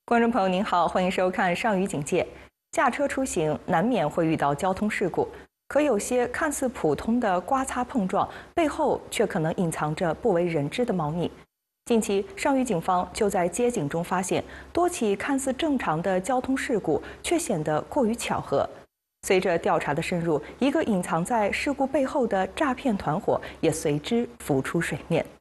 观众朋友您好，欢迎收看《上虞警戒》。驾车出行难免会遇到交通事故，可有些看似普通的刮擦碰撞，背后却可能隐藏着不为人知的猫腻。近期，上虞警方就在接警中发现多起看似正常的交通事故，却显得过于巧合。随着调查的深入，一个隐藏在事故背后的诈骗团伙也随之浮出水面。